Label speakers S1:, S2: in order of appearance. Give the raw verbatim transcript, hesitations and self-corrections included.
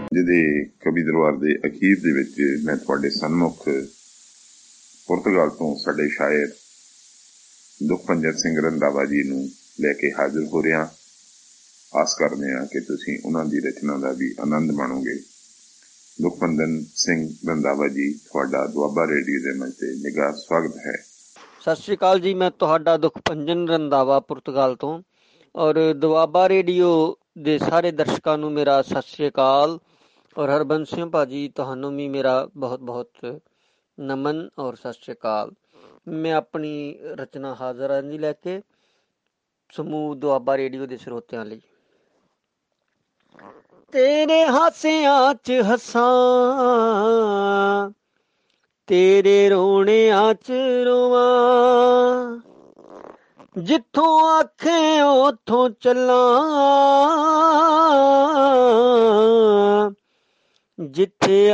S1: ਜਿਹਦੇ ਕਵੀ ਦਰਬਾਰ ਦੇ ਅਖੀਰ ਦੇ ਵਿੱਚ ਮੈਂ ਤੁਹਾਡੇ ਸਨਮੁਖ ਪੁਰਤਗਾਲ ਤੋਂ ਸਾਡੇ ਸ਼ਾਇਰ ਦੁਖਭੰਜਨ ਸਿੰਘ ਰੰਧਾਵਾ ਜੀ ਨੂੰ ਲੈ ਕੇ ਹਾਜ਼ਰ ਹੋ ਰਿਹਾ। ਆਸ ਕਰਦੇ ਹਾਂ ਕਿ ਤੁਸੀਂ ਉਹਨਾਂ ਦੀ ਰਚਨਾ ਦਾ ਵੀ ਆਨੰਦ ਮਾਣੋਗੇ। ਦੁਖਭੰਜਨ ਸਿੰਘ ਰੰਧਾਵਾ ਜੀ, ਤੁਹਾਡਾ ਦੁਆਬਾ ਰੇਡੀਓ ਦੇ ਮੰਚ ਤੇ ਨਿੱਘਾ ਸਵਾਗਤ ਹੈ।
S2: ਸਤਿ ਸ਼੍ਰੀ ਅਕਾਲ ਜੀ, ਮੈਂ ਤੁਹਾਡਾ ਦੁਖਭੰਜਨ ਰੰਧਾਵਾ ਪੁਰਤਗਾਲ ਤੋਂ। ਔਰ ਦੁਆਬਾ ਰੇਡੀਓ ਦੇ ਸਾਰੇ ਦਰਸ਼ਕਾਂ ਨੂੰ ਮੇਰਾ ਸਤਿ ਸ਼੍ਰੀ ਅਕਾਲ। ਔਰ ਹਰਬੰਸ ਸਿੰਘ ਭਾਜੀ, ਤੁਹਾਨੂੰ ਵੀ ਮੇਰਾ ਬਹੁਤ ਬਹੁਤ ਨਮਨ ਔਰ ਸਤਿ ਸ਼੍ਰੀ ਅਕਾਲ। ਮੈਂ ਆਪਣੀ ਰਚਨਾ ਹਾਜ਼ਰ ਹਾਂ ਜੀ ਲੈ ਕੇ ਸਮੂਹ ਦੁਆਬਾ ਰੇਡੀਓ ਦੇ ਸਰੋਤਿਆਂ ਲਈ। ਤੇਰੇ ਹਾਸਿਆਂ 'ਚ ਹੱਸਾਂ, ਤੇਰੇ ਰੋਣਿਆਂ 'ਚ ਰੋਵਾਂ, ਜਿੱਥੋਂ ਆਖੇ ਉੱਥੋਂ ਚੱਲਾਂ, ਜਿੱਥੇ